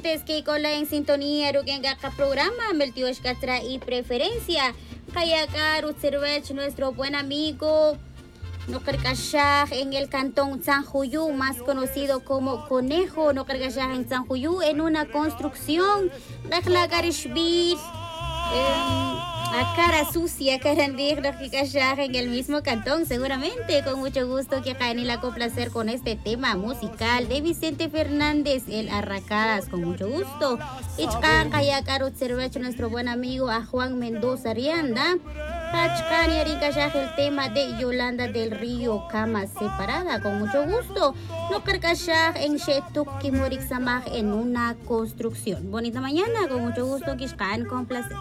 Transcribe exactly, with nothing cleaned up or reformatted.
Es que con la en sintonía Rugen Gaka programa Meltios Catra y preferencia Kayakar Utsirvech, nuestro buen amigo Nocarcachaj en el cantón San Juyu, más conocido como Conejo Nocarcachaj en San Juyu, en una construcción Rajlagarishbir a cara sucia, Karandir Nocarcachaj en el mismo cantón, seguramente con mucho gusto que Kaini la complacer con este tema musical de Vicente Fernández, el Arracadas, con mucho gusto. Ichkan Kayakar Utsirvech, nuestro buen amigo a Juan Mendoza Rianda. Pachkan y Aricayaj, el tema de Yolanda del Río, Cama Separada, con mucho gusto. No Carcachaj en Shetuk Kimorixamaj en una construcción. Bonita mañana, con mucho gusto, Kishkan, con placer.